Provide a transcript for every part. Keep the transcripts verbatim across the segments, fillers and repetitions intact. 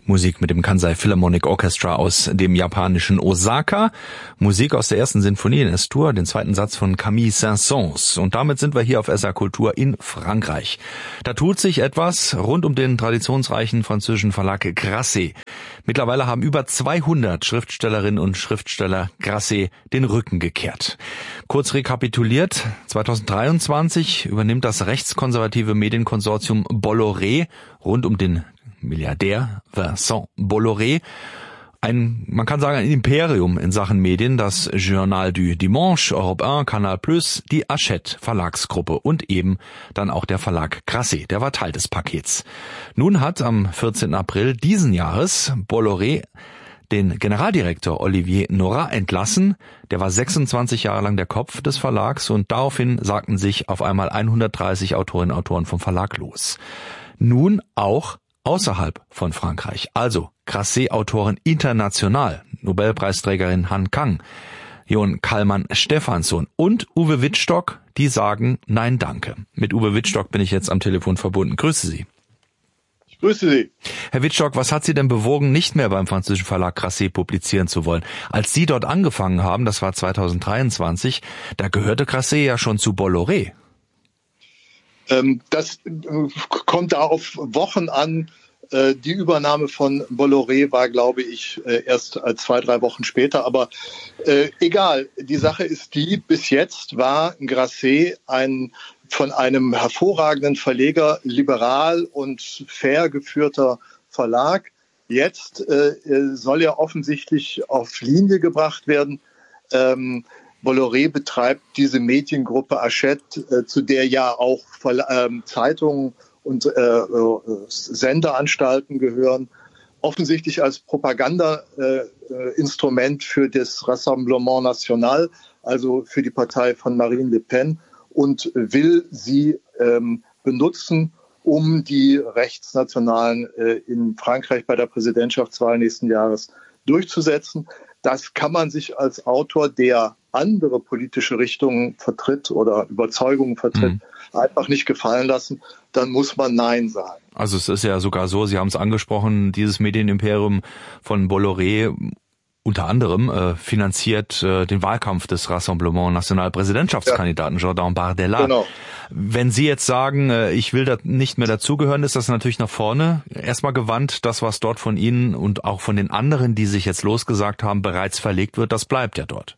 Musik mit dem Kansai Philharmonic Orchestra aus dem japanischen Osaka. Musik aus der ersten Sinfonie in S-Dur, den zweiten Satz von Camille Saint-Saëns. Und damit sind wir hier auf S R Kultur in Frankreich. Da tut sich etwas rund um den traditionsreichen französischen Verlag Grasset. Mittlerweile haben über zweihundert Schriftstellerinnen und Schriftsteller Grasset den Rücken gekehrt. Kurz rekapituliert, zweitausenddreiundzwanzig übernimmt das rechtskonservative Medienkonsortium Bolloré rund um den Milliardär Vincent Bolloré, ein, man kann sagen, ein Imperium in Sachen Medien, das Journal du Dimanche, Europe eins, Canal Plus, die Hachette Verlagsgruppe und eben dann auch der Verlag Grasset, der war Teil des Pakets. Nun hat am vierzehnten April diesen Jahres Bolloré den Generaldirektor Olivier Nora entlassen. Der war sechsundzwanzig Jahre lang der Kopf des Verlags und daraufhin sagten sich auf einmal hundertdreißig Autorinnen und Autoren vom Verlag los. Nun auch außerhalb von Frankreich, also Grasset-Autoren international, Nobelpreisträgerin Han Kang, Jon Kalman-Stefansson und Uwe Wittstock, die sagen Nein, danke. Mit Uwe Wittstock bin ich jetzt am Telefon verbunden. Grüße Sie. Ich grüße Sie. Herr Wittstock, was hat Sie denn bewogen, nicht mehr beim französischen Verlag Grasset publizieren zu wollen? Als Sie dort angefangen haben, das war zweitausenddreiundzwanzig, da gehörte Grasset ja schon zu Bolloré. Das kommt da auf Wochen an. Die Übernahme von Bolloré war, glaube ich, erst zwei, drei Wochen später. Aber äh, egal, die Sache ist die, bis jetzt war Grasset ein von einem hervorragenden Verleger, liberal und fair geführter Verlag. Jetzt äh, soll er offensichtlich auf Linie gebracht werden. Ähm, Bolloré betreibt diese Mediengruppe Hachette, äh, zu der ja auch äh, Zeitungen und äh, Senderanstalten gehören, offensichtlich als Propagandainstrument äh, für das Rassemblement National, also für die Partei von Marine Le Pen, und will sie ähm, benutzen, um die Rechtsnationalen äh, in Frankreich bei der Präsidentschaftswahl nächsten Jahres durchzusetzen. Das kann man sich als Autor, der andere politische Richtungen vertritt oder Überzeugungen vertritt, mhm. einfach nicht gefallen lassen. Dann muss man Nein sagen. Also es ist ja sogar so, Sie haben es angesprochen, dieses Medienimperium von Bolloré unter anderem äh, finanziert äh, den Wahlkampf des Rassemblement National Präsidentschaftskandidaten ja. Jordan Bardella. Genau. Wenn Sie jetzt sagen, äh, ich will da nicht mehr dazugehören, ist das natürlich nach vorne erstmal gewandt. Das, was dort von Ihnen und auch von den anderen, die sich jetzt losgesagt haben, bereits verlegt wird, das bleibt ja dort.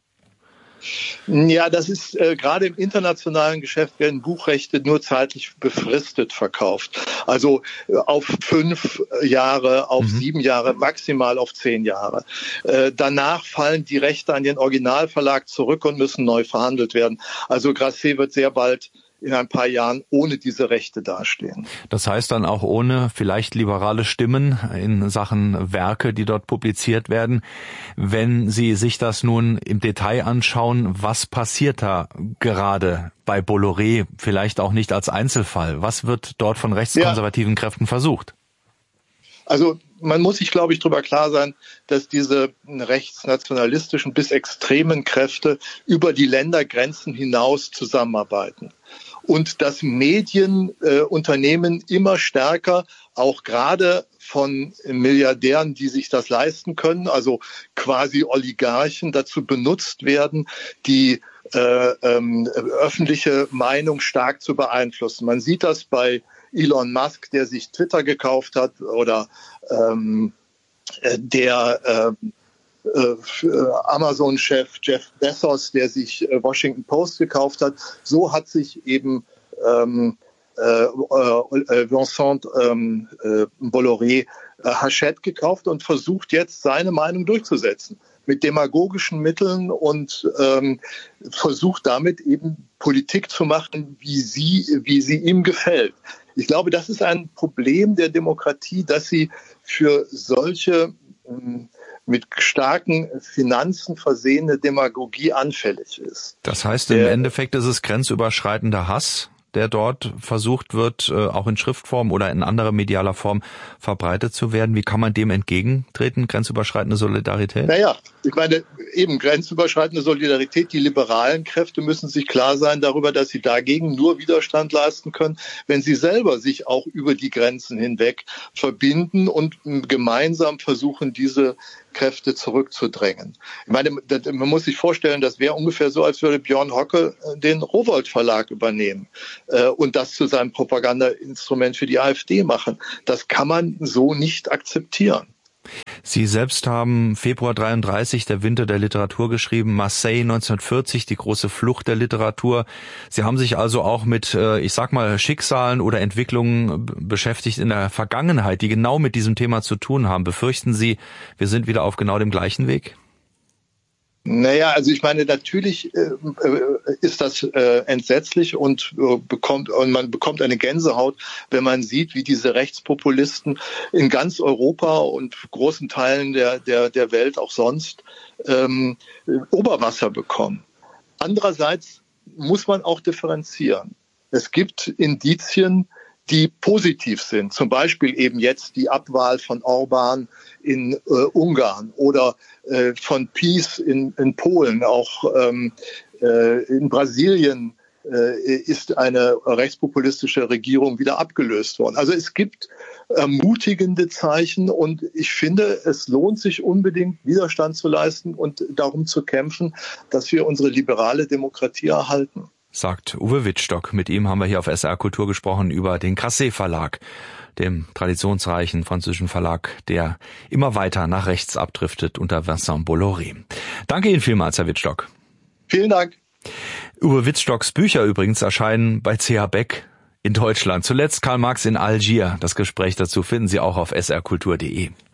Ja, das ist äh, gerade im internationalen Geschäft werden Buchrechte nur zeitlich befristet verkauft. Also äh, auf fünf Jahre, auf mhm. sieben Jahre, maximal auf zehn Jahre. Äh, danach fallen die Rechte an den Originalverlag zurück und müssen neu verhandelt werden. Also Grasset wird sehr bald in ein paar Jahren ohne diese Rechte dastehen. Das heißt dann auch ohne vielleicht liberale Stimmen in Sachen Werke, die dort publiziert werden. Wenn Sie sich das nun im Detail anschauen, was passiert da gerade bei Bolloré, vielleicht auch nicht als Einzelfall? Was wird dort von rechtskonservativen ja. Kräften versucht? Also man muss sich, glaube ich, darüber klar sein, dass diese rechtsnationalistischen bis extremen Kräfte über die Ländergrenzen hinaus zusammenarbeiten. Und dass Medienunternehmen äh, immer stärker, auch gerade von Milliardären, die sich das leisten können, also quasi Oligarchen, dazu benutzt werden, die äh, ähm, öffentliche Meinung stark zu beeinflussen. Man sieht das bei Elon Musk, der sich Twitter gekauft hat, oder ähm, der äh, äh, Amazon-Chef Jeff Bezos, der sich äh, Washington Post gekauft hat. So hat sich eben ähm, äh, äh, Vincent ähm, äh, Bolloré äh, Hachette gekauft und versucht jetzt seine Meinung durchzusetzen mit demagogischen Mitteln und ähm, versucht damit eben Politik zu machen, wie sie, wie sie ihm gefällt. Ich glaube, das ist ein Problem der Demokratie, dass sie für solche ähm, mit starken Finanzen versehene Demagogie anfällig ist. Das heißt, im äh, Endeffekt ist es grenzüberschreitender Hass, der dort versucht wird, auch in Schriftform oder in anderer medialer Form verbreitet zu werden. Wie kann man dem entgegentreten, grenzüberschreitende Solidarität? Naja, ich meine, eben grenzüberschreitende Solidarität. Die liberalen Kräfte müssen sich klar sein darüber, dass sie dagegen nur Widerstand leisten können, wenn sie selber sich auch über die Grenzen hinweg verbinden und gemeinsam versuchen, diese Kräfte zurückzudrängen. Ich meine, man muss sich vorstellen, das wäre ungefähr so, als würde Björn Höcke den Rowohlt Verlag übernehmen äh, und das zu seinem Propagandainstrument für die AfD machen. Das kann man so nicht akzeptieren. Sie selbst haben Februar dreiunddreißig, der Winter der Literatur geschrieben, Marseille neunzehnhundertvierzig, die große Flucht der Literatur. Sie haben sich also auch mit, ich sag mal, Schicksalen oder Entwicklungen beschäftigt in der Vergangenheit, die genau mit diesem Thema zu tun haben. Befürchten Sie, wir sind wieder auf genau dem gleichen Weg? Naja, also ich meine, natürlich äh, ist das äh, entsetzlich und äh, bekommt und man bekommt eine Gänsehaut, wenn man sieht, wie diese Rechtspopulisten in ganz Europa und großen Teilen der der der Welt auch sonst ähm, Oberwasser bekommen. Andererseits muss man auch differenzieren. Es gibt Indizien, die positiv sind. Zum Beispiel eben jetzt die Abwahl von Orban in äh, Ungarn oder äh, von PiS in, in Polen. Auch ähm, äh, in Brasilien äh, ist eine rechtspopulistische Regierung wieder abgelöst worden. Also es gibt ermutigende Zeichen und ich finde, es lohnt sich unbedingt, Widerstand zu leisten und darum zu kämpfen, dass wir unsere liberale Demokratie erhalten. Sagt Uwe Wittstock. Mit ihm haben wir hier auf S R Kultur gesprochen über den Grasset Verlag, dem traditionsreichen französischen Verlag, der immer weiter nach rechts abdriftet unter Vincent Bolloré. Danke Ihnen vielmals, Herr Wittstock. Vielen Dank. Uwe Wittstocks Bücher übrigens erscheinen bei C H Beck in Deutschland. Zuletzt Karl Marx in Algier. Das Gespräch dazu finden Sie auch auf s r kultur punkt de.